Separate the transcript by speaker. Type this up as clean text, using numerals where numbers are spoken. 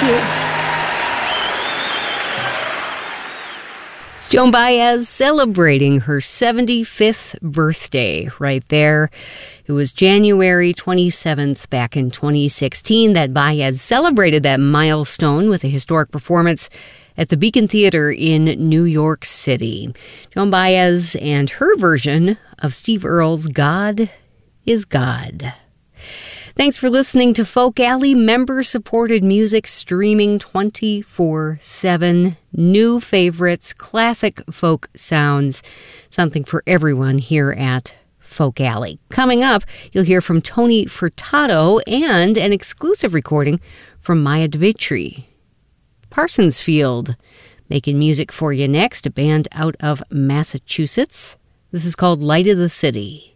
Speaker 1: you. It's Joan Baez celebrating her 75th birthday right there. It was January 27th back in 2016 that Baez celebrated that milestone with a historic performance at the Beacon Theater in New York City. Joan Baez and her version of Steve Earle's God is God. Thanks for listening to Folk Alley, member-supported music streaming 24/7. New favorites, classic folk sounds, something for everyone here at Folk Alley. Coming up, you'll hear from Tony Furtado and an exclusive recording from Maya Dmitri. Parsonsfield making music for you next, a band out of Massachusetts. This is called Light of the City.